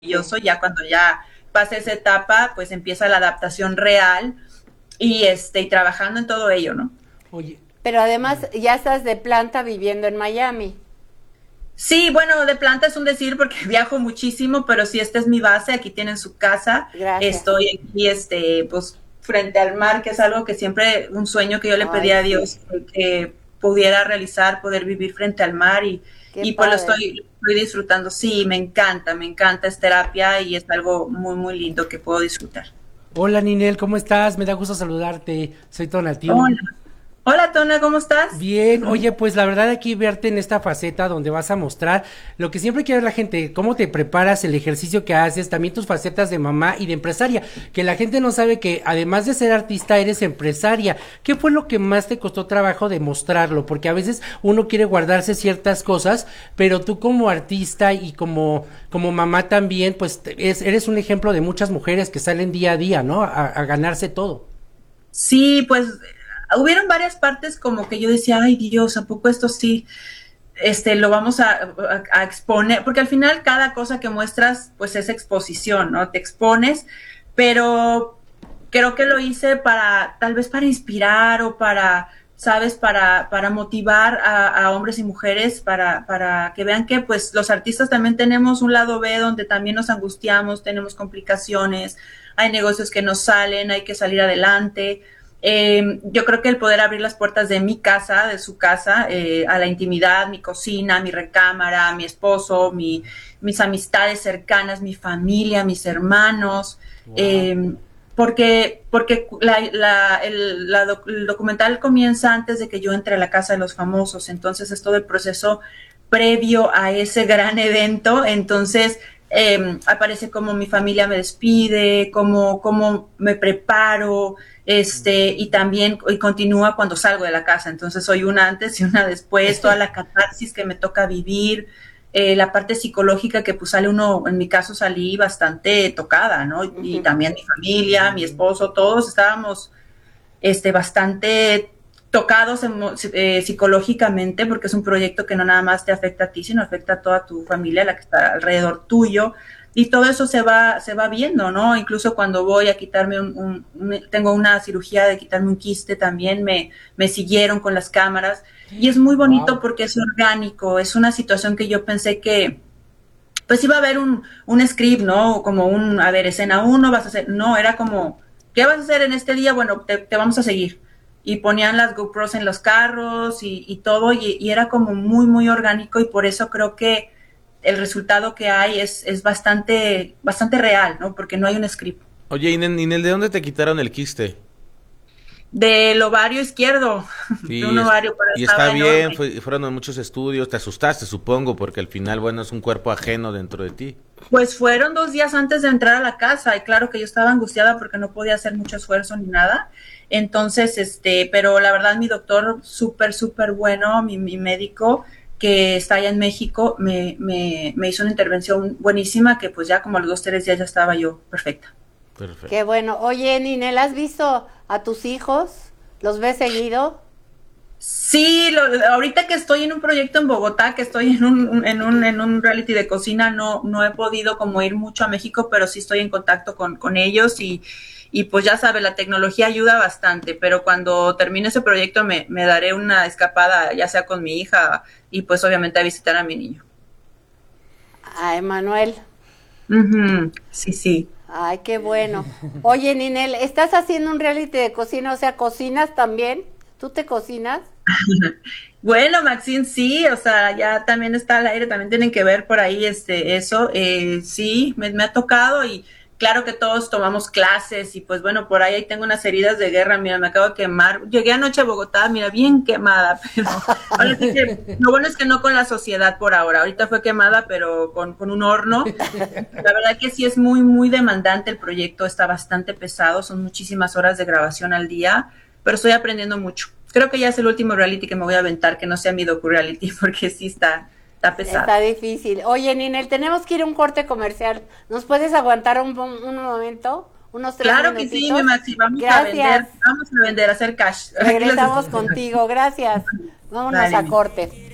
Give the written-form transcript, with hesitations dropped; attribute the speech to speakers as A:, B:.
A: maravilloso. Ya cuando ya pasa esa etapa, pues empieza la adaptación real y trabajando en todo ello, ¿no?
B: Oye,
C: Pero además ya estás de planta viviendo en Miami.
A: Sí, bueno, de planta es un decir porque viajo muchísimo, pero sí, esta es mi base, aquí tienen su casa,
C: Gracias.
A: estoy aquí, pues, frente al mar, que es algo que siempre, un sueño que yo le pedí
C: Ay,
A: a
C: sí,
A: Dios que pudiera realizar, poder vivir frente al mar
C: qué
A: y pues
C: padre.
A: lo estoy disfrutando. Sí, me encanta, es terapia y es algo muy, muy lindo que puedo disfrutar.
B: hola Ninel, ¿cómo estás? Me da gusto saludarte. Soy Tonatiuh.
A: Hola, hola Tona, ¿cómo estás?
B: Bien, oye, pues la verdad aquí verte en esta faceta donde vas a mostrar lo que siempre quiere la gente, cómo te preparas, el ejercicio que haces, también tus facetas de mamá y de empresaria, que la gente no sabe que además de ser artista eres empresaria. ¿Qué fue lo que más te costó trabajo demostrarlo? Porque a veces uno quiere guardarse ciertas cosas, pero tú como artista y como mamá también, pues eres un ejemplo de muchas mujeres que salen día a día, ¿no? A ganarse todo.
A: Sí, pues hubieron varias partes como que yo decía, ay Dios, ¿a poco esto sí? Lo vamos a exponer, porque al final cada cosa que muestras, pues es exposición, ¿no? Te expones, pero creo que lo hice tal vez para inspirar o ¿sabes? Para motivar a hombres y mujeres, para que vean que pues los artistas también tenemos un lado B donde también nos angustiamos, tenemos complicaciones, hay negocios que nos salen, hay que salir adelante. Yo creo que el poder abrir las puertas de mi casa, de su casa, a la intimidad, mi cocina, mi recámara, mi esposo, mis amistades cercanas, mi familia, mis hermanos,
B: Wow.
A: eh, porque el documental comienza antes de que yo entre a la casa de los famosos, entonces es todo el proceso previo a ese gran evento, entonces aparece cómo mi familia me despide, cómo me preparo, y también y continúa cuando salgo de la casa. Entonces soy una antes y una después, toda la catarsis que me toca vivir, la parte psicológica que pues sale uno, en mi caso salí bastante tocada, ¿no? Y
C: Ujú.
A: también mi familia, mi esposo, todos estábamos bastante tocados psicológicamente, porque es un proyecto que no nada más te afecta a ti, sino afecta a toda tu familia, la que está alrededor tuyo, y todo eso se va viendo, ¿no? Incluso cuando voy a quitarme tengo una cirugía de quitarme un quiste, también me siguieron con las cámaras, y es muy bonito
B: Wow.
A: porque es orgánico, es una situación que yo pensé que pues iba a haber un script, ¿no? Como a ver, escena uno, vas a hacer, no, era como, ¿qué vas a hacer en este día? Bueno, te vamos a seguir. Y ponían las GoPros en los carros y todo, y era como muy, muy orgánico, y por eso creo que el resultado que hay es bastante, bastante real, ¿no? Porque no hay un script.
D: Oye, Inel, ¿de dónde te quitaron el quiste?
A: Del ovario izquierdo, de un
D: Sí,
A: ovario, pero
D: y está
A: estaba
D: bien,
A: enorme.
D: fueron muchos estudios, te asustaste, supongo, porque al final, bueno, es un cuerpo ajeno dentro de ti.
A: Pues fueron 2 días antes de entrar a la casa y claro que yo estaba angustiada porque no podía hacer mucho esfuerzo ni nada. Entonces, pero la verdad mi doctor súper, súper bueno, mi médico que está allá en México, me hizo una intervención buenísima que pues ya como a los 2, 3 días ya estaba yo perfecta.
C: Qué
D: Perfecto.
C: bueno. Oye, Ninel, ¿has visto a tus hijos? ¿Los ves seguido?
A: Sí, ahorita que estoy en un proyecto en Bogotá, que estoy en un reality de cocina, no he podido como ir mucho a México, pero sí estoy en contacto con ellos y pues ya sabe, la tecnología ayuda bastante, pero cuando termine ese proyecto me daré una escapada, ya sea con mi hija y pues obviamente a visitar a mi niño.
C: A Emanuel.
A: Sí, sí.
C: Ay, qué bueno. Oye, Ninel, ¿estás haciendo un reality de cocina? O sea, ¿cocinas también? ¿Tú te cocinas?
A: Bueno, Maxine, sí, o sea, ya también está al aire, también tienen que ver por ahí eso, sí, me ha tocado y claro que todos tomamos clases y pues bueno, por ahí tengo unas heridas de guerra, mira, me acabo de quemar, llegué anoche a Bogotá, mira, bien quemada, pero ahora sí que lo bueno es que no con la sociedad por ahora, ahorita fue quemada, pero con un horno, la verdad que sí es muy, muy demandante el proyecto, está bastante pesado, son muchísimas horas de grabación al día, pero estoy aprendiendo mucho. Creo que ya es el último reality que me voy a aventar, que no sea mi docu-reality, porque sí está pesado.
C: Está difícil. Oye, Ninel, tenemos que ir a un corte comercial. ¿Nos puedes aguantar un momento? ¿Unos tres
A: Claro que sí, mi
C: minutitos?
A: Maxi,
C: Gracias.
A: vamos a vender, a hacer cash. Aquí los
C: Regresamos
A: espero.
C: contigo. Gracias. Vámonos
A: Vale,
C: a
A: mi.
C: corte.